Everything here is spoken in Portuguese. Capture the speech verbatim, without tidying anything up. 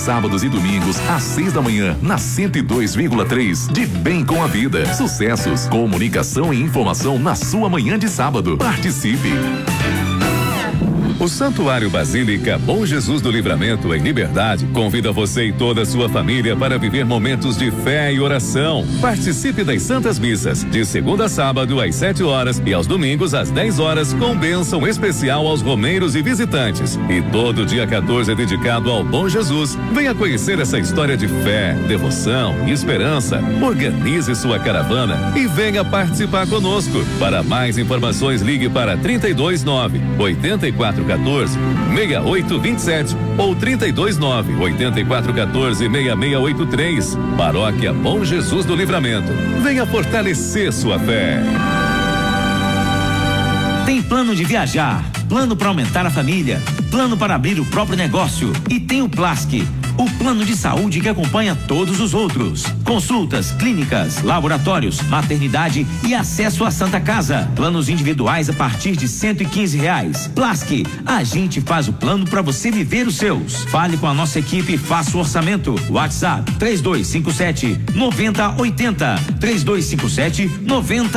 sábados e domingos, às seis da manhã, na cento e dois vírgula três. De bem com a vida. Sucessos, comunicação e informação na sua manhã de sábado. Participe! O Santuário Basílica Bom Jesus do Livramento, em Liberdade, convida você e toda a sua família para viver momentos de fé e oração. Participe das Santas Missas, de segunda a sábado, às sete horas e aos domingos, às dez horas, com bênção especial aos romeiros e visitantes. E todo dia quatorze é dedicado ao Bom Jesus. Venha conhecer essa história de fé, devoção e esperança. Organize sua caravana e venha participar conosco. Para mais informações, ligue para trinta e dois nove, oitenta e quatro quatorze, sessenta e oito vinte e sete ou trinta e dois nove, oitenta e quatro quatorze, sessenta e seis oitenta e três. Paróquia Bom Jesus do Livramento. Venha fortalecer sua fé. Tem plano de viajar, plano para aumentar a família, plano para abrir o próprio negócio e tem o Plask, o plano de saúde que acompanha todos os outros. Consultas, clínicas, laboratórios, maternidade e acesso à Santa Casa. Planos individuais a partir de cento e quinze reais. Plask, a gente faz o plano para você viver os seus. Fale com a nossa equipe e faça o orçamento. WhatsApp três dois cinco sete, nove zero oito zero, três dois cinco sete, nove zero